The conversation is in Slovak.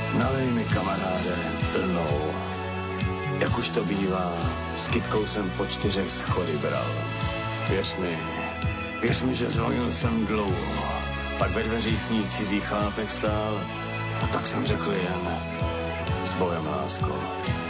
Nalej mi, kamaráde, plnou. Jak už to bývá, s kytkou jsem po 4 schody bral. Věř mi, že zvonil jsem dlouho. Pak ve dveřích s ní cizí chlápek stál a tak jsem řekl jen s Bohem, lásko.